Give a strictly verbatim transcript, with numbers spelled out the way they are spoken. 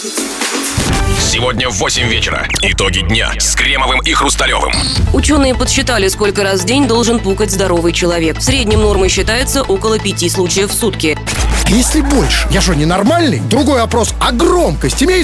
Сегодня в восемь вечера. Итоги дня с Кремовым и Хрусталевым. Ученые подсчитали, сколько раз в день должен пукать здоровый человек. В среднем нормой считается около пяти случаев в сутки. Если больше, я что, ненормальный? Другой вопрос, а громкость имеет